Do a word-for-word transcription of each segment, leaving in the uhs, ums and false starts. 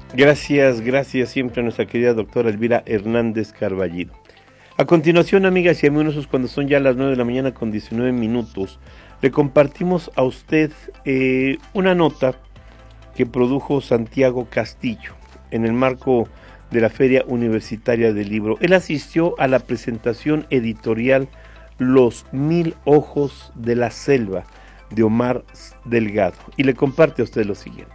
Gracias, gracias siempre a nuestra querida doctora Elvira Hernández Carballido. A continuación, amigas y amigos, cuando son ya las nueve de la mañana con diecinueve minutos, le compartimos a usted eh, una nota que produjo Santiago Castillo en el marco de la Feria Universitaria del Libro. Él asistió a la presentación editorial Los Mil Ojos de la Selva de Omar Delgado y le comparte a usted lo siguiente.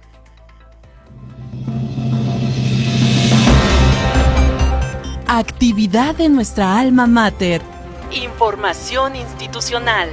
Actividad de nuestra alma mater. Información institucional.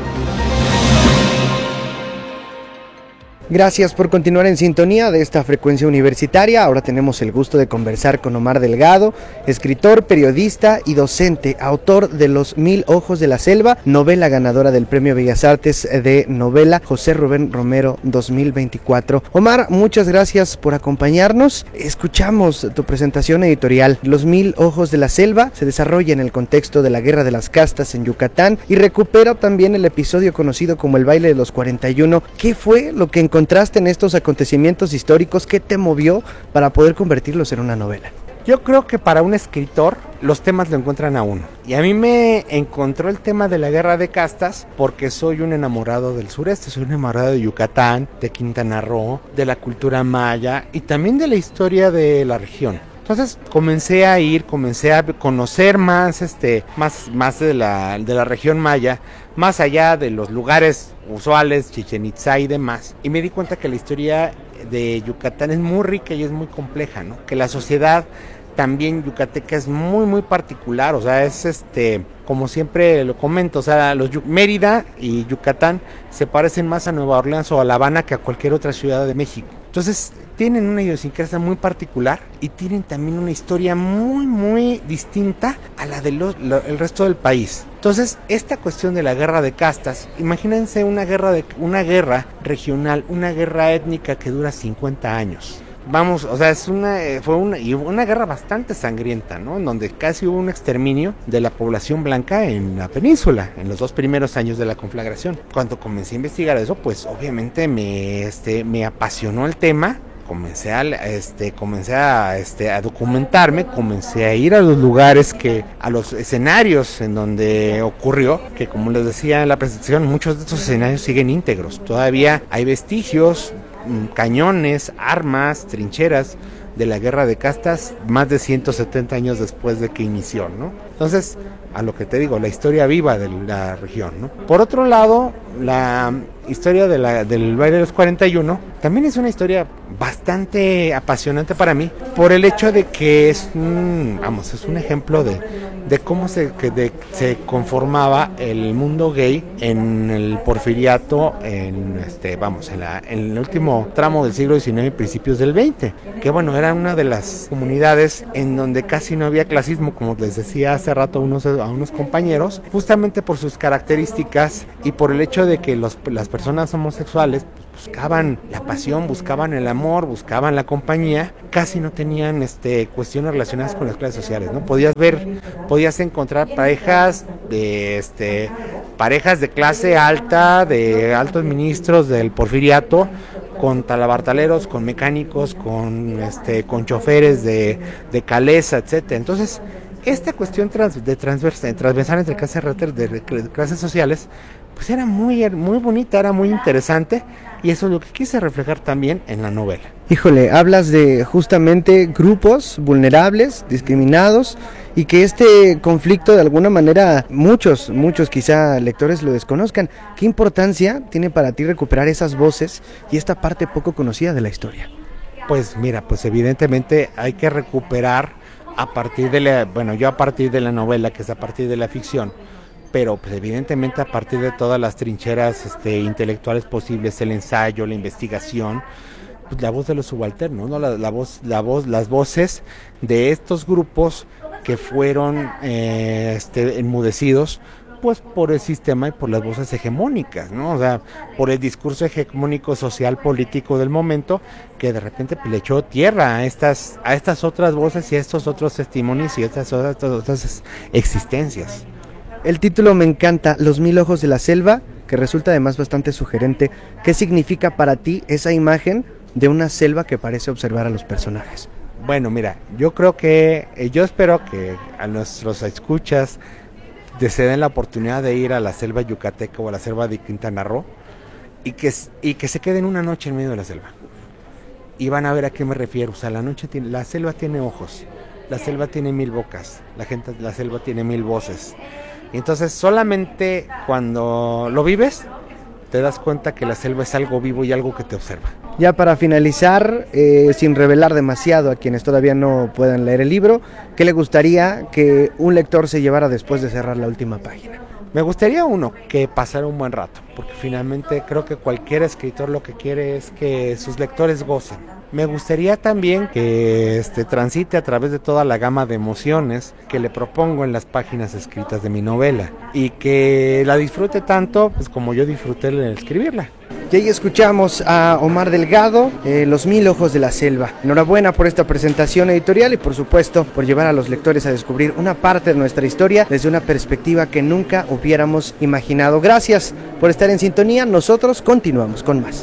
Gracias por continuar en sintonía de esta frecuencia universitaria. Ahora tenemos el gusto de conversar con Omar Delgado, escritor, periodista y docente, autor de Los Mil Ojos de la Selva, novela ganadora del Premio Bellas Artes de Novela José Rubén Romero dos mil veinticuatro. Omar, muchas gracias por acompañarnos. Escuchamos tu presentación editorial. Los Mil Ojos de la Selva se desarrolla en el contexto de la Guerra de las Castas en Yucatán y recupera también el episodio conocido como el baile de los cuarenta y uno. ¿Qué fue lo que encontraste en estos acontecimientos históricos? ¿Qué te movió para poder convertirlos en una novela? Yo creo que para un escritor los temas lo encuentran a uno. Y a mí me encontró el tema de la guerra de castas porque soy un enamorado del sureste, soy un enamorado de Yucatán, de Quintana Roo, de la cultura maya y también de la historia de la región. Entonces comencé a ir, comencé a conocer más, este, más, más de la, de la región maya, más allá de los lugares usuales, Chichén Itzá y demás. Y me di cuenta que la historia de Yucatán es muy rica y es muy compleja, ¿no? Que la sociedad también yucateca es muy, muy particular, o sea, es este, como siempre lo comento, o sea, los Mérida y Yucatán se parecen más a Nueva Orleans o a La Habana que a cualquier otra ciudad de México. Entonces, tienen una idiosincrasia muy particular y tienen también una historia muy, muy distinta a la del el resto del país. Entonces, esta cuestión de la guerra de castas, imagínense una guerra, de, una guerra regional, una guerra étnica que dura cincuenta años. Vamos, o sea, es una, fue una, y una guerra bastante sangrienta, ¿no? En donde casi hubo un exterminio de la población blanca en la península, en los dos primeros años de la conflagración. Cuando comencé a investigar eso, pues obviamente me, este, me apasionó el tema. Comencé a, este, comencé a, este, a documentarme, comencé a ir a los lugares que, a los escenarios en donde ocurrió, que como les decía en la presentación, muchos de estos escenarios siguen íntegros. Todavía hay vestigios, cañones, armas, trincheras de la guerra de castas más de ciento setenta años después de que inició, ¿no? Entonces, a lo que te digo, la historia viva de la región, ¿no? Por otro lado, la historia de la, del baile de los cuarenta y uno también es una historia bastante apasionante para mí por el hecho de que es un, vamos, es un ejemplo de, de cómo se, que de, se conformaba el mundo gay en el porfiriato, en este, vamos, en, la, en el último tramo del siglo diecinueve y principios del veinte, que bueno, era una de las comunidades en donde casi no había clasismo, como les decía hace rato a unos, a unos compañeros, justamente por sus características y por el hecho de que los, las personas homosexuales buscaban la pasión, buscaban el amor, buscaban la compañía, casi no tenían este, cuestiones relacionadas con las clases sociales, ¿no? Podías ver, podías encontrar parejas de este, parejas de clase alta, de altos ministros del porfiriato, con talabartaleros, con mecánicos, con este, con choferes de, de calesa, etcétera. Entonces, esta cuestión trans, de transversal, transversal entre clases, de clases sociales, pues era muy, muy bonita, era muy interesante, y eso es lo que quise reflejar también en la novela. Híjole, hablas de justamente grupos vulnerables, discriminados, y que este conflicto de alguna manera muchos, muchos quizá lectores lo desconozcan. ¿Qué importancia tiene para ti recuperar esas voces y esta parte poco conocida de la historia? Pues mira, pues evidentemente hay que recuperar a partir de la, bueno, yo a partir de la novela, que es a partir de la ficción, pero pues evidentemente a partir de todas las trincheras este, intelectuales posibles, el ensayo, la investigación, pues la voz de los subalternos, ¿no? La, la voz, la voz, las voces de estos grupos que fueron eh, este, enmudecidos, pues por el sistema y por las voces hegemónicas, ¿no? O sea, por el discurso hegemónico social político del momento, que de repente pues, le echó tierra a estas, a estas otras voces y a estos otros testimonios y a estas otras, otras existencias. El título me encanta, Los Mil Ojos de la Selva, que resulta además bastante sugerente. ¿Qué significa para ti esa imagen de una selva que parece observar a los personajes? Bueno, mira, yo creo que, eh, yo espero que a nuestros escuchas de se den la oportunidad de ir a la selva yucateca o a la selva de Quintana Roo y que, y que se queden una noche en medio de la selva. Y van a ver a qué me refiero. O sea, la noche tiene, la selva tiene ojos, la selva tiene mil bocas, la gente, la selva tiene mil voces. Entonces, solamente cuando lo vives, te das cuenta que la selva es algo vivo y algo que te observa. Ya para finalizar, eh, sin revelar demasiado a quienes todavía no puedan leer el libro, ¿qué le gustaría que un lector se llevara después de cerrar la última página? Me gustaría, uno, que pasara un buen rato, porque finalmente creo que cualquier escritor lo que quiere es que sus lectores gocen. Me gustaría también que este, transite a través de toda la gama de emociones que le propongo en las páginas escritas de mi novela y que la disfrute tanto pues, como yo disfruté el escribirla. Y ahí escuchamos a Omar Delgado, eh, Los Mil Ojos de la Selva. Enhorabuena por esta presentación editorial y por supuesto por llevar a los lectores a descubrir una parte de nuestra historia desde una perspectiva que nunca hubiéramos imaginado. Gracias por estar en sintonía, nosotros continuamos con más.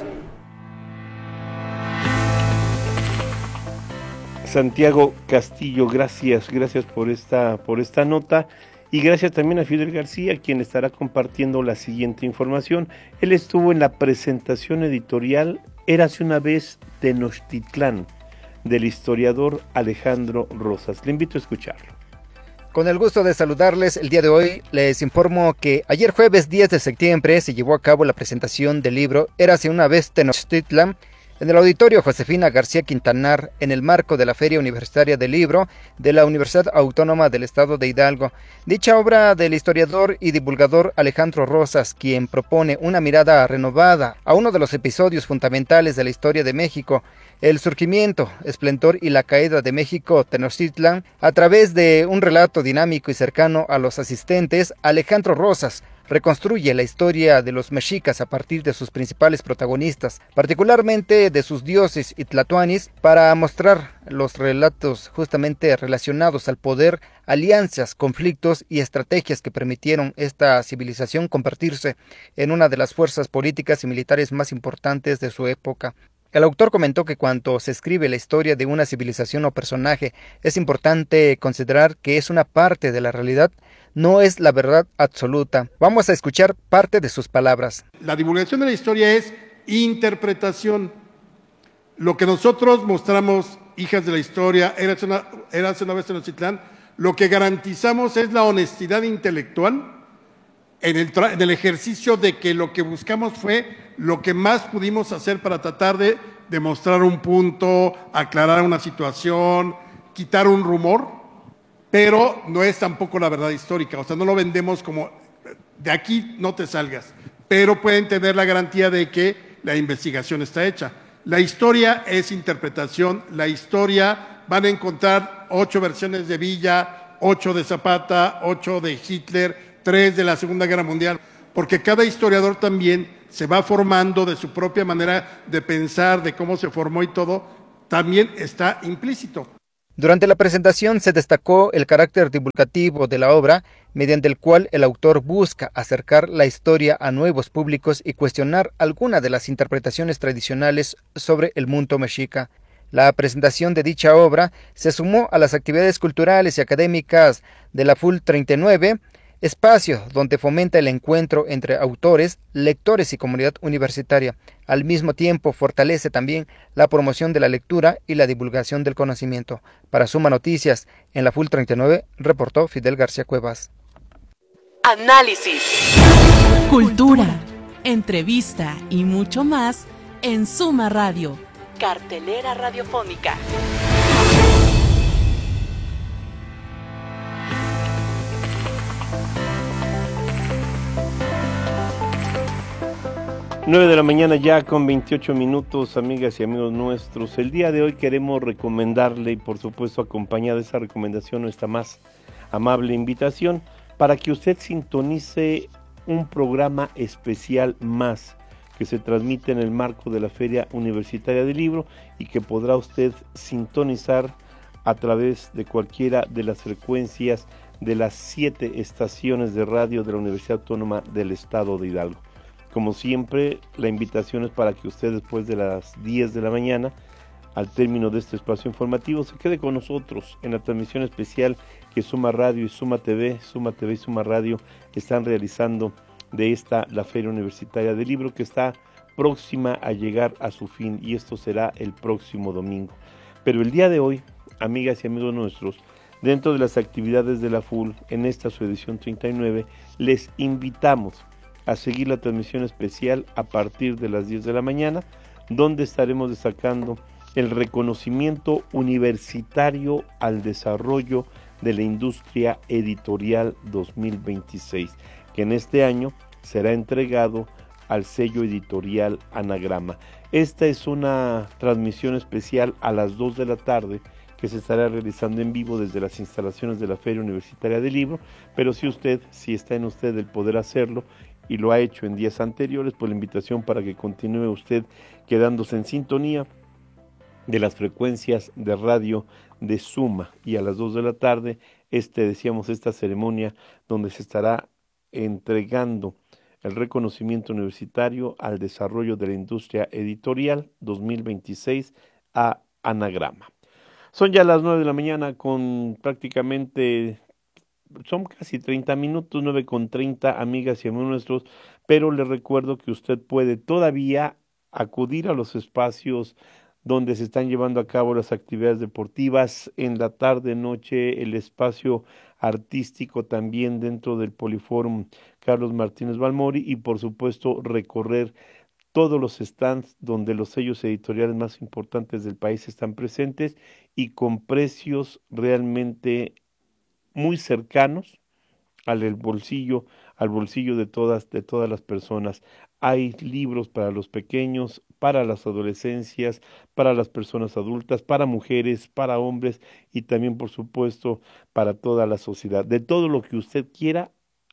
Santiago Castillo, gracias, gracias por esta, por esta nota y gracias también a Fidel García, quien estará compartiendo la siguiente información. Él estuvo en la presentación editorial Érase una vez Tenochtitlán, del historiador Alejandro Rosas. Le invito a escucharlo. Con el gusto de saludarles el día de hoy, les informo que ayer jueves diez de septiembre se llevó a cabo la presentación del libro Érase una vez Tenochtitlán, en el auditorio Josefina García Quintanar, en el marco de la Feria Universitaria del Libro de la Universidad Autónoma del Estado de Hidalgo. Dicha obra del historiador y divulgador Alejandro Rosas, quien propone una mirada renovada a uno de los episodios fundamentales de la historia de México, el surgimiento, esplendor y la caída de México Tenochtitlán, a través de un relato dinámico y cercano a los asistentes. Alejandro Rosas reconstruye la historia de los mexicas a partir de sus principales protagonistas, particularmente de sus dioses y tlatoanis, para mostrar los relatos justamente relacionados al poder, alianzas, conflictos y estrategias que permitieron esta civilización convertirse en una de las fuerzas políticas y militares más importantes de su época. El autor comentó que cuando se escribe la historia de una civilización o personaje, es importante considerar que es una parte de la realidad, no es la verdad absoluta. Vamos a escuchar parte de sus palabras. La divulgación de la historia es interpretación. Lo que nosotros mostramos, hijas de la historia, Érase una, Érase una vez Tenochtitlán, lo que garantizamos es la honestidad intelectual en el, en el ejercicio de que lo que buscamos fue lo que más pudimos hacer para tratar de demostrar un punto, aclarar una situación, quitar un rumor, pero no es tampoco la verdad histórica. O sea, no lo vendemos como de aquí no te salgas, pero pueden tener la garantía de que la investigación está hecha. La historia es interpretación, la historia van a encontrar ocho versiones de Villa, ocho de Zapata, ocho de Hitler, tres de la Segunda Guerra Mundial, porque cada historiador también se va formando de su propia manera de pensar, de cómo se formó y todo, también está implícito. Durante la presentación se destacó el carácter divulgativo de la obra, mediante el cual el autor busca acercar la historia a nuevos públicos y cuestionar alguna de las interpretaciones tradicionales sobre el mundo mexica. La presentación de dicha obra se sumó a las actividades culturales y académicas de la F U L treinta y nueve, espacio donde fomenta el encuentro entre autores, lectores y comunidad universitaria. Al mismo tiempo fortalece también la promoción de la lectura y la divulgación del conocimiento. Para Suma Noticias, en la F U L treinta y nueve, reportó Fidel García Cuevas. Análisis, cultura, entrevista y mucho más en Suma Radio, cartelera radiofónica. nueve de la mañana ya con veintiocho minutos, amigas y amigos nuestros. El día de hoy queremos recomendarle y por supuesto acompañada de esa recomendación nuestra más amable invitación para que usted sintonice un programa especial más que se transmite en el marco de la Feria Universitaria del Libro y que podrá usted sintonizar a través de cualquiera de las frecuencias de las siete estaciones de radio de la Universidad Autónoma del Estado de Hidalgo. Como siempre, la invitación es para que usted después de las diez de la mañana, al término de este espacio informativo, se quede con nosotros en la transmisión especial que Suma Radio y Suma T V, Suma T V y Suma Radio están realizando de esta, la Feria Universitaria del Libro, que está próxima a llegar a su fin, y esto será el próximo domingo. Pero el día de hoy, amigas y amigos nuestros, dentro de las actividades de la F U L, en esta su edición treinta y nueve, les invitamos a seguir la transmisión especial a partir de las diez de la mañana, donde estaremos destacando el reconocimiento universitario al desarrollo de la industria editorial dos mil veintiséis, que en este año será entregado al sello editorial Anagrama. Esta es una transmisión especial a las dos de la tarde que se estará realizando en vivo desde las instalaciones de la Feria Universitaria del Libro, pero si usted, si está en usted el poder hacerlo y lo ha hecho en días anteriores, pues la invitación para que continúe usted quedándose en sintonía de las frecuencias de radio de Suma, y a las dos de la tarde, este, decíamos, esta ceremonia donde se estará entregando el reconocimiento universitario al desarrollo de la industria editorial dos mil veintiséis a Anagrama. Son ya las nueve de la mañana con prácticamente, son casi treinta minutos, nueve con treinta, amigas y amigos nuestros, pero les recuerdo que usted puede todavía acudir a los espacios donde se están llevando a cabo las actividades deportivas, en la tarde, noche, el espacio artístico también dentro del Poliforum Carlos Martínez Balmori, y por supuesto recorrer todos los stands donde los sellos editoriales más importantes del país están presentes y con precios realmente muy cercanos al bolsillo, al bolsillo de todas, de todas las personas. Hay libros para los pequeños, para las adolescencias, para las personas adultas, para mujeres, para hombres y también, por supuesto, para toda la sociedad. De todo lo que usted quiera,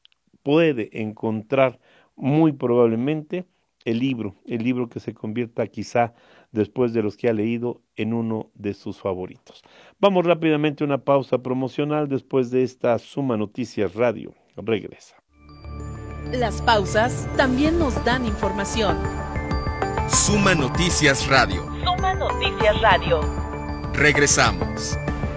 puede encontrar muy probablemente el libro, el libro que se convierta quizá, después de los que ha leído, en uno de sus favoritos. Vamos rápidamente a una pausa promocional. Después de esta Suma Noticias Radio regresa. Las pausas también nos dan información. Suma Noticias Radio. Suma Noticias Radio. Regresamos.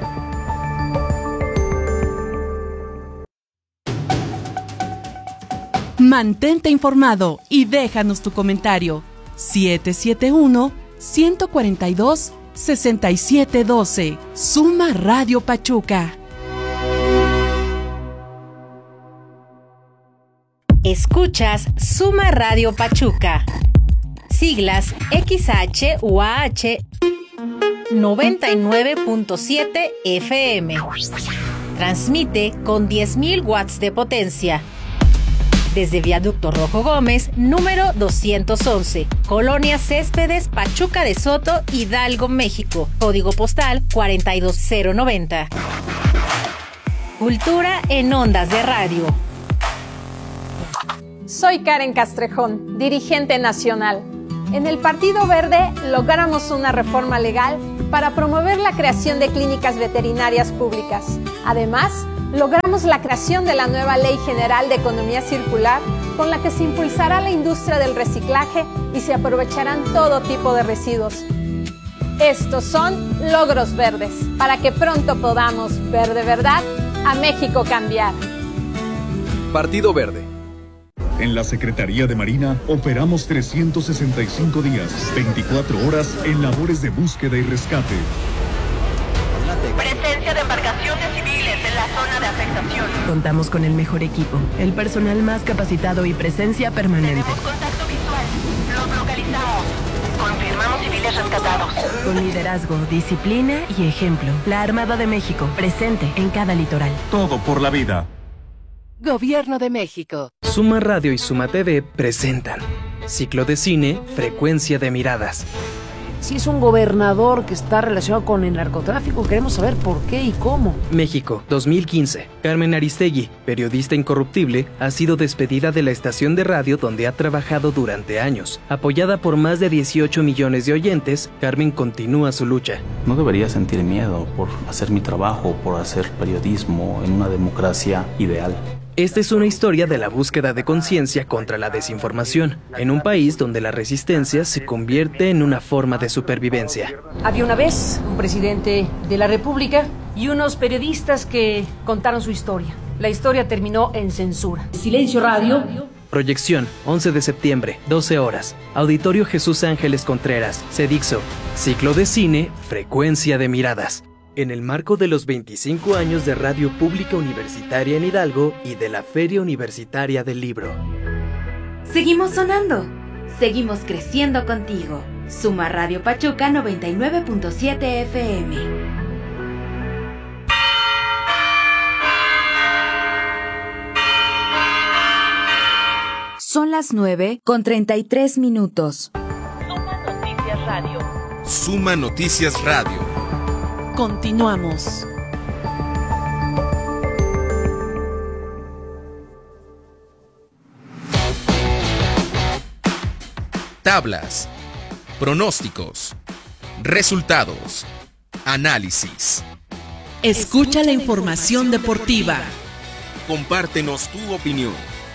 Mantente informado y déjanos tu comentario. siete siete uno, uno cuatro dos, seis siete uno dos. Suma Radio Pachuca. Escuchas Suma Radio Pachuca. Siglas X H U A H noventa y nueve punto siete F M. Transmite con diez mil watts de potencia. Desde Viaducto Rojo Gómez, número doscientos once, Colonia Céspedes, Pachuca de Soto, Hidalgo, México. Código postal cuarenta y dos cero noventa. Cultura en ondas de radio. Soy Karen Castrejón, dirigente nacional. En el Partido Verde logramos una reforma legal para promover la creación de clínicas veterinarias públicas. Además, logramos la creación de la nueva Ley General de Economía Circular, con la que se impulsará la industria del reciclaje y se aprovecharán todo tipo de residuos. Estos son logros verdes, para que pronto podamos ver de verdad a México cambiar. Partido Verde. En la Secretaría de Marina operamos trescientos sesenta y cinco días, veinticuatro horas en labores de búsqueda y rescate. Presencia de embarcaciones civiles en la zona de afectación. Contamos con el mejor equipo, el personal más capacitado y presencia permanente. Tenemos contacto visual. Los localizamos. Confirmamos civiles rescatados. Con liderazgo, disciplina y ejemplo. La Armada de México, presente en cada litoral. Todo por la vida. Gobierno de México. Suma Radio y Suma T V presentan Ciclo de Cine, Frecuencia de Miradas. Si es un gobernador que está relacionado con el narcotráfico, queremos saber por qué y cómo. México, dos mil quince. Carmen Aristegui, periodista incorruptible, ha sido despedida de la estación de radio donde ha trabajado durante años. Apoyada por más de dieciocho millones de oyentes, Carmen continúa su lucha. No debería sentir miedo por hacer mi trabajo, por hacer periodismo en una democracia ideal. Esta es una historia de la búsqueda de conciencia contra la desinformación, en un país donde la resistencia se convierte en una forma de supervivencia. Había una vez un presidente de la República y unos periodistas que contaron su historia. La historia terminó en censura. Silencio Radio. Proyección, once de septiembre, doce horas. Auditorio Jesús Ángeles Contreras, Cedixo. Ciclo de cine, Frecuencia de Miradas. En el marco de los veinticinco años de Radio Pública Universitaria en Hidalgo y de la Feria Universitaria del Libro. Seguimos sonando. Seguimos creciendo contigo. Suma Radio Pachuca noventa y nueve punto siete F M. Son las nueve con treinta y tres minutos. Suma Noticias Radio. Suma Noticias Radio. Continuamos. Tablas, pronósticos, resultados, análisis. Escucha la información deportiva. Compártenos tu opinión.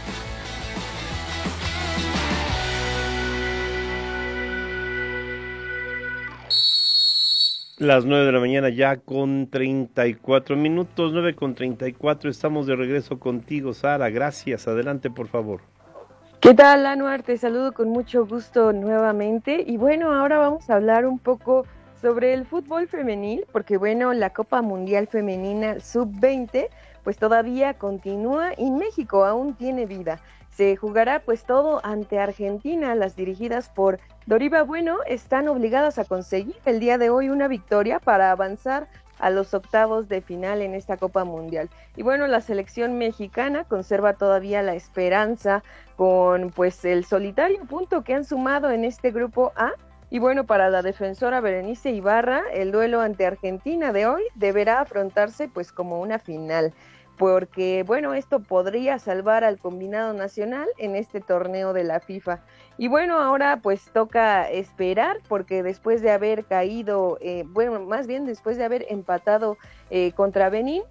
Las nueve de la mañana ya con treinta y cuatro minutos, nueve con treinta y cuatro, estamos de regreso contigo, Sara, gracias, adelante por favor. ¿Qué tal, Anuar? Te saludo con mucho gusto nuevamente, y bueno, ahora vamos a hablar un poco sobre el fútbol femenil, porque bueno, la Copa Mundial Femenina sub veinte, pues todavía continúa y México aún tiene vida. Se jugará pues todo ante Argentina. Las dirigidas por Doriva Bueno están obligadas a conseguir el día de hoy una victoria para avanzar a los octavos de final en esta Copa Mundial. Y bueno, la selección mexicana conserva todavía la esperanza con pues el solitario punto que han sumado en este grupo A. Y bueno, para la defensora Berenice Ibarra, el duelo ante Argentina de hoy deberá afrontarse pues como una final, porque bueno, esto podría salvar al combinado nacional en este torneo de la FIFA. Y bueno, ahora pues toca esperar, porque después de haber caído, eh, bueno, más bien después de haber empatado eh, contra Benín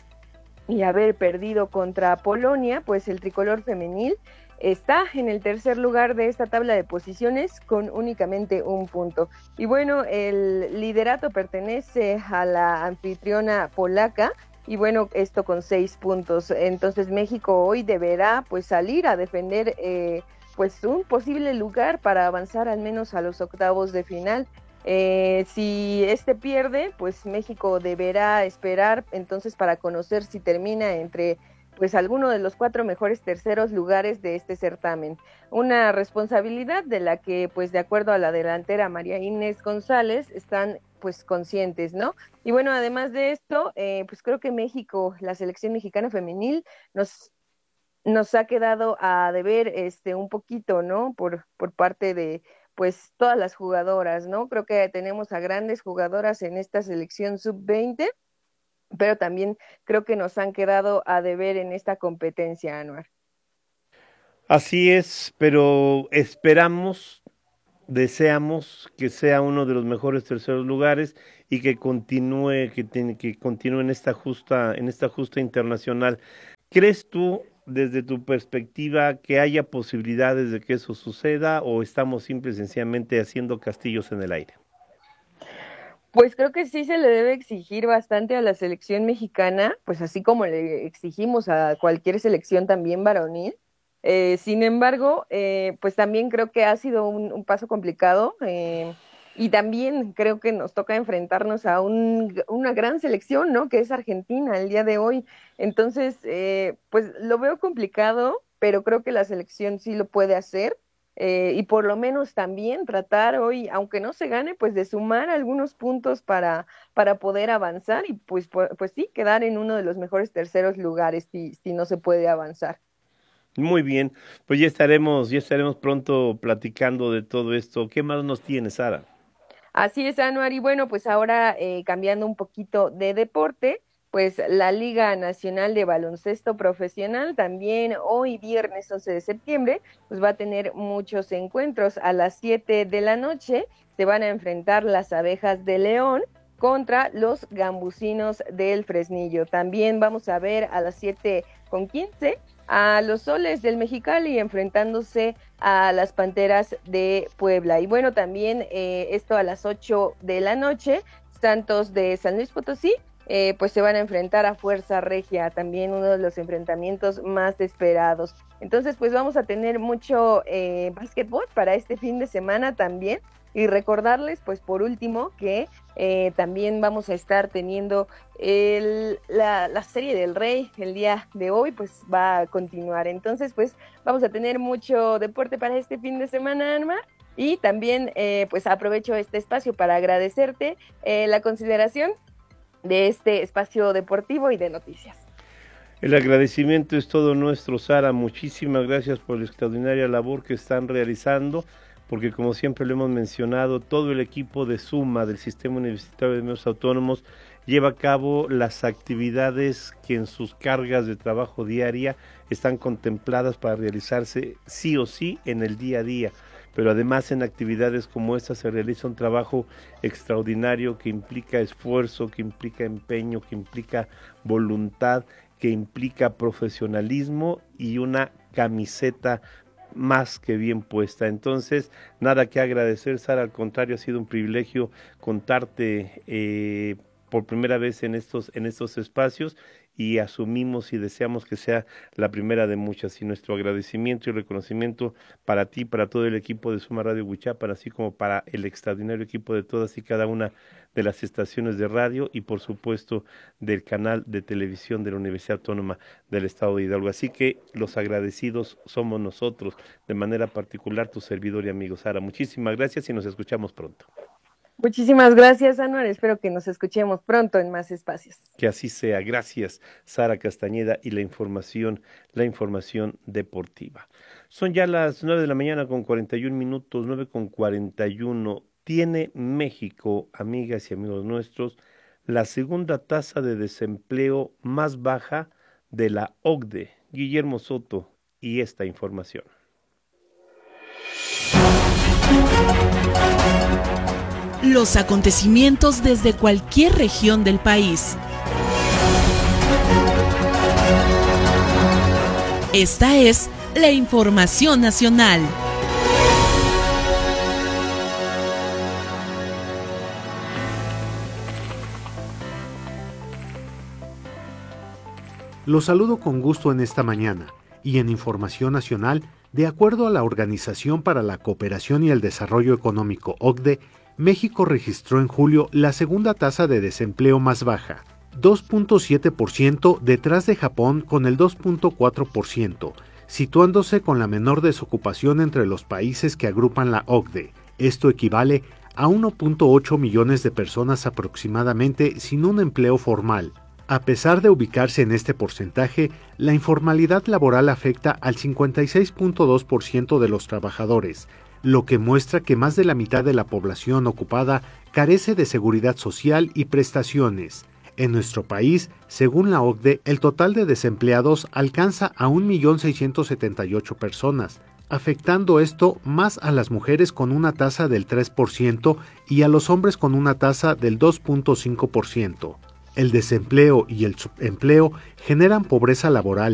y haber perdido contra Polonia, pues el tricolor femenil está en el tercer lugar de esta tabla de posiciones con únicamente un punto. Y bueno, el liderato pertenece a la anfitriona polaca, y bueno, esto con seis puntos. Entonces México hoy deberá pues salir a defender eh, pues un posible lugar para avanzar al menos a los octavos de final. Eh, si este pierde, pues México deberá esperar entonces para conocer si termina entre pues alguno de los cuatro mejores terceros lugares de este certamen. Una responsabilidad de la que, pues de acuerdo a la delantera María Inés González, están pues conscientes, ¿no? Y bueno, además de esto, eh, pues creo que México, la selección mexicana femenil, nos, nos ha quedado a deber este un poquito, ¿no? Por, por parte de pues todas las jugadoras, ¿no? Creo que tenemos a grandes jugadoras en esta selección sub veinte, pero también creo que nos han quedado a deber en esta competencia, Anuar. Así es, pero esperamos, deseamos que sea uno de los mejores terceros lugares y que continúe, que, tiene, que continúe en esta justa, en esta justa internacional. ¿Crees tú, desde tu perspectiva, que haya posibilidades de que eso suceda, o estamos simple y sencillamente haciendo castillos en el aire? Pues creo que sí se le debe exigir bastante a la selección mexicana, pues así como le exigimos a cualquier selección también varonil. Eh, sin embargo, eh, pues también creo que ha sido un, un paso complicado, eh, y también creo que nos toca enfrentarnos a un, una gran selección, ¿no? Que es Argentina el día de hoy. Entonces, eh, pues lo veo complicado, pero creo que la selección sí lo puede hacer. Eh, y por lo menos también tratar hoy, aunque no se gane, pues de sumar algunos puntos para, para poder avanzar y pues, pues, pues sí, quedar en uno de los mejores terceros lugares si, si no se puede avanzar. Muy bien, pues ya estaremos, ya estaremos pronto platicando de todo esto. ¿Qué más nos tienes, Sara? Así es, Anuar, y bueno, pues ahora eh, cambiando un poquito de deporte, pues la Liga Nacional de Baloncesto Profesional también hoy viernes once de septiembre pues va a tener muchos encuentros. A las siete de la noche se van a enfrentar las Abejas de León contra los Gambusinos del Fresnillo. También vamos a ver a las siete con quince a los Soles del Mexicali enfrentándose a las Panteras de Puebla. Y bueno, también eh, esto a las ocho de la noche, Santos de San Luis Potosí, eh, pues se van a enfrentar a Fuerza Regia, también uno de los enfrentamientos más esperados. Entonces, pues vamos a tener mucho eh, básquetbol para este fin de semana también. Y recordarles, pues por último, que eh, también vamos a estar teniendo el, la, la Serie del Rey el día de hoy, pues va a continuar. Entonces, pues vamos a tener mucho deporte para este fin de semana, Anma. Y también, eh, pues aprovecho este espacio para agradecerte eh, la consideración de este espacio deportivo y de noticias. El agradecimiento es todo nuestro, Sara. Muchísimas gracias por la extraordinaria labor que están realizando, porque como siempre lo hemos mencionado, todo el equipo de SUMA, del Sistema Universitario de Medios Autónomos, lleva a cabo las actividades que en sus cargas de trabajo diaria están contempladas para realizarse sí o sí en el día a día. Pero además en actividades como esta se realiza un trabajo extraordinario que implica esfuerzo, que implica empeño, que implica voluntad, que implica profesionalismo y una camiseta más que bien puesta. Entonces, nada que agradecer, Sara, al contrario, ha sido un privilegio contarte eh, por primera vez en estos, en estos espacios, y asumimos y deseamos que sea la primera de muchas, y nuestro agradecimiento y reconocimiento para ti, para todo el equipo de Suma Radio Huichapan, así como para el extraordinario equipo de todas y cada una de las estaciones de radio y por supuesto del canal de televisión de la Universidad Autónoma del Estado de Hidalgo. Así que los agradecidos somos nosotros, de manera particular tu servidor y amigo Sara. Muchísimas gracias y nos escuchamos pronto. Muchísimas gracias, Anuar. Espero que nos escuchemos pronto en más espacios. Que así sea. Gracias, Sara Castañeda, y la información, la información deportiva. Son ya las nueve de la mañana con cuarenta y un minutos, nueve con cuarenta y uno. Tiene México, amigas y amigos nuestros, la segunda tasa de desempleo más baja de la O C D E. Guillermo Soto y esta información. Los acontecimientos desde cualquier región del país. Esta es la información nacional. Los saludo con gusto en esta mañana y en Información Nacional, de acuerdo a la Organización para la Cooperación y el Desarrollo Económico O C D E, México registró en julio la segunda tasa de desempleo más baja, dos punto siete por ciento detrás de Japón con el dos punto cuatro por ciento, situándose con la menor desocupación entre los países que agrupan la O C D E. Esto equivale a uno punto ocho millones de personas aproximadamente sin un empleo formal. A pesar de ubicarse en este porcentaje, la informalidad laboral afecta al cincuenta y seis punto dos por ciento de los trabajadores, lo que muestra que más de la mitad de la población ocupada carece de seguridad social y prestaciones. En nuestro país, según la O C D E, el total de desempleados alcanza a un millón seiscientos setenta y ocho personas, afectando esto más a las mujeres con una tasa del tres por ciento y a los hombres con una tasa del dos punto cinco por ciento. El desempleo y el subempleo generan pobreza laboral,